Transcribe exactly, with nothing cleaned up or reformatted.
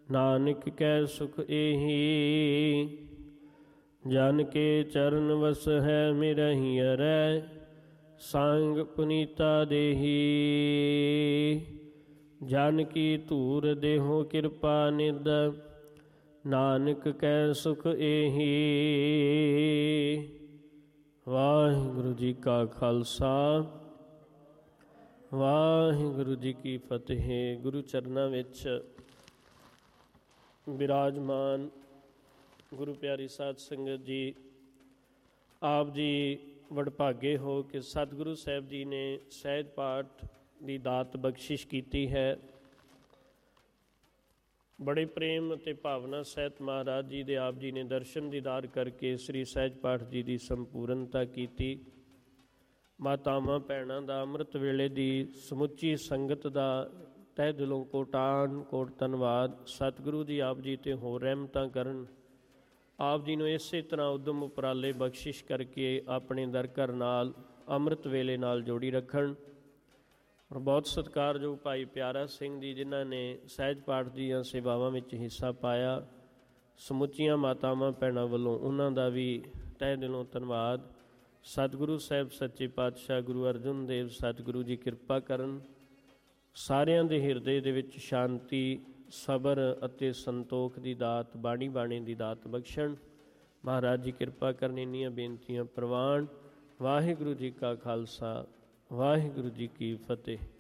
ਨਾਨਕ ਕੈ ਸੁਖ ਏਹੀ। ਜਨ ਕੇ ਚਰਨ ਵਸ ਹੈ ਮਿਰਹਿ ਅਰੈ, ਸੰਗ ਪੁਨੀਤਾ ਦੇਹੀ। ਜਨ ਕੀ ਧੂਰ ਦੇਹੋ ਕਿਰਪਾ ਨਿਧ, ਨਾਨਕ ਕੈ ਸੁਖ ਏਹੀ। ਵਾਹਿਗੁਰੂ ਜੀ ਕਾ ਖਾਲਸਾ, ਵਾਹਿਗੁਰੂ ਜੀ ਕੀ ਫਤਿਹ। ਗੁਰੂ ਚਰਨਾਂ ਵਿੱਚ ਬਿਰਾਜਮਾਨ ਗੁਰੂ ਪਿਆਰੀ ਸਾਧ ਸੰਗਤ ਜੀ, ਆਪ ਜੀ ਵਡਭਾਗੇ ਹੋ ਕਿ ਸਤਿਗੁਰੂ ਸਾਹਿਬ ਜੀ ਨੇ ਸਹਿਜ ਪਾਠ ਦੀ ਦਾਤ ਬਖਸ਼ਿਸ਼ ਕੀਤੀ ਹੈ। ਬੜੇ ਪ੍ਰੇਮ ਅਤੇ ਭਾਵਨਾ ਸਹਿਤ ਮਹਾਰਾਜ ਜੀ ਦੇ ਆਪ ਜੀ ਨੇ ਦਰਸ਼ਨ ਦੀਦਾਰ ਕਰਕੇ ਸ੍ਰੀ ਸਹਿਜ ਪਾਠ ਜੀ ਦੀ ਸੰਪੂਰਨਤਾ ਕੀਤੀ। ਮਾਤਾਵਾਂ ਭੈਣਾਂ ਦਾ ਅੰਮ੍ਰਿਤ ਵੇਲੇ ਦੀ ਸਮੁੱਚੀ ਸੰਗਤ ਦਾ ਤਹਿ ਦਿਲੋਂ ਕੋਟਾਨ ਕੋਟ ਧੰਨਵਾਦ। ਸਤਿਗੁਰੂ ਜੀ ਆਪ ਜੀ 'ਤੇ ਹੋਰ ਰਹਿਮਤਾਂ ਕਰਨ, ਆਪ ਜੀ ਨੂੰ ਇਸੇ ਤਰ੍ਹਾਂ ਉਦਮ ਉਪਰਾਲੇ ਬਖਸ਼ਿਸ਼ ਕਰਕੇ ਆਪਣੇ ਦਰ ਘਰ ਨਾਲ ਅੰਮ੍ਰਿਤ ਵੇਲੇ ਨਾਲ ਜੋੜੀ ਰੱਖਣ। ਔਰ ਬਹੁਤ ਸਤਿਕਾਰਯੋਗ ਭਾਈ ਪਿਆਰਾ ਸਿੰਘ ਜੀ, ਜਿਨ੍ਹਾਂ ਨੇ ਸਹਿਜ ਪਾਠ ਦੀਆਂ ਸੇਵਾਵਾਂ ਵਿੱਚ ਹਿੱਸਾ ਪਾਇਆ, ਸਮੁੱਚੀਆਂ ਮਾਤਾਵਾਂ ਭੈਣਾਂ ਵੱਲੋਂ ਉਹਨਾਂ ਦਾ ਵੀ ਤਹਿ ਦਿਲੋਂ ਧੰਨਵਾਦ। ਸਤਿਗੁਰੂ ਸਾਹਿਬ ਸੱਚੇ ਪਾਤਸ਼ਾਹ ਗੁਰੂ ਅਰਜਨ ਦੇਵ ਸਤਿਗੁਰੂ ਜੀ ਕਿਰਪਾ ਕਰਨ, ਸਾਰਿਆਂ ਦੇ ਹਿਰਦੇ ਦੇ ਵਿੱਚ ਸ਼ਾਂਤੀ, ਸਬਰ ਅਤੇ ਸੰਤੋਖ ਦੀ ਦਾਤ, ਬਾਣੀ ਬਾਣੀ ਦੀ ਦਾਤ ਬਖਸ਼ਣ। ਮਹਾਰਾਜ ਜੀ ਕਿਰਪਾ ਕਰਨ। ਇੰਨੀਆਂ ਬੇਨਤੀਆਂ ਪ੍ਰਵਾਨ। ਵਾਹਿਗੁਰੂ ਜੀ ਕਾ ਖਾਲਸਾ, ਵਾਹਿਗੁਰੂ ਜੀ ਕੀ ਫਤਿਹ।